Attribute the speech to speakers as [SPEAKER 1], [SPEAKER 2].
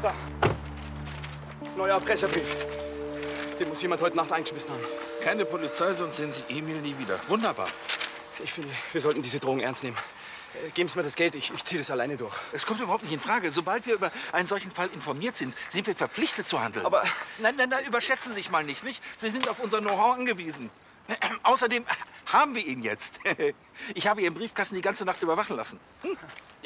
[SPEAKER 1] Da. Neuer Pressebrief. Den muss jemand heute Nacht eingeschmissen haben.
[SPEAKER 2] Keine Polizei, sonst sehen Sie Emil nie wieder. Wunderbar.
[SPEAKER 1] Ich finde, wir sollten diese Drohung ernst nehmen. Geben Sie mir das Geld, ich ziehe das alleine durch.
[SPEAKER 2] Es kommt überhaupt nicht in Frage. Sobald wir über einen solchen Fall informiert sind, sind wir verpflichtet zu handeln.
[SPEAKER 1] Aber...
[SPEAKER 2] Nein, überschätzen Sie sich mal nicht, nicht? Sie sind auf unser Know-how angewiesen. Außerdem haben wir ihn jetzt. Ich habe Ihren Briefkasten die ganze Nacht überwachen lassen.